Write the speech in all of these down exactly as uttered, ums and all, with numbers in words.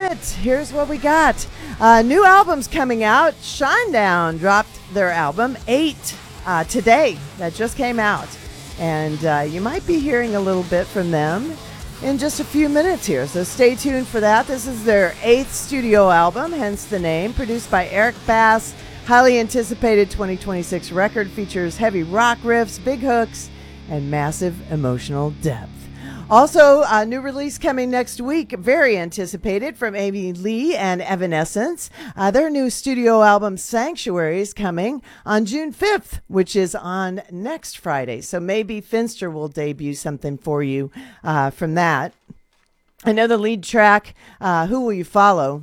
minute. Here's what we got. Uh, new albums coming out. Shinedown dropped their album, eight, uh, today. That just came out. And uh, you might be hearing a little bit from them in just a few minutes here. So stay tuned for that. This is their eighth studio album, hence the name. Produced by Eric Bass. Highly anticipated twenty twenty-six record, features heavy rock riffs, big hooks, and massive emotional depth. Also, a new release coming next week, very anticipated, from Amy Lee and Evanescence. Uh, their new studio album, Sanctuary, is coming on June fifth, which is on next Friday. So maybe Finster will debut something for you uh, from that. I know the lead track, uh, Who Will You Follow?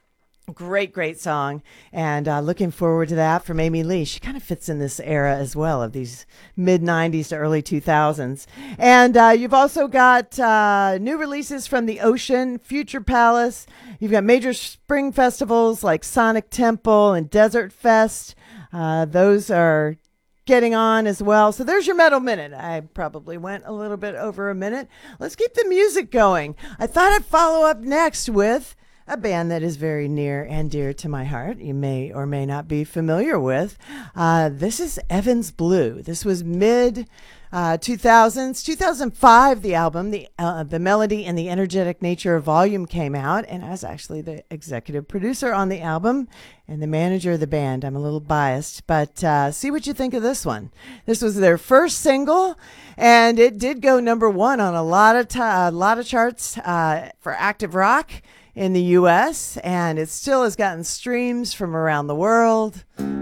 Great, great song. And uh, looking forward to that from Amy Lee. She kind of fits in this era as well of these mid nineties to early two thousands. And uh, you've also got uh, new releases from The Ocean, Future Palace. You've got major spring festivals like Sonic Temple and Desert Fest. Uh, those are getting on as well. So there's your Metal Minute. I probably went a little bit over a minute. Let's keep the music going. I thought I'd follow up next with a band that is very near and dear to my heart. You may or may not be familiar with. Uh, this is Evans Blue. This was mid uh, two thousands. two thousand five, the album, the uh, the Melody and the Energetic Nature of Volume came out, and I was actually the executive producer on the album and the manager of the band. I'm a little biased, but uh, see what you think of this one. This was their first single, and it did go number one on a lot of t- a lot of charts uh, for active rock in the U S, and it still has gotten streams from around the world.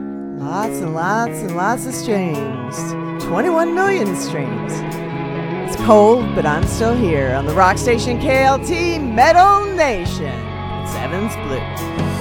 Lots and lots and lots of streams. twenty-one million streams. It's cold, but I'm still here on the rock station K L T Metal Nation. It's Evans Blue.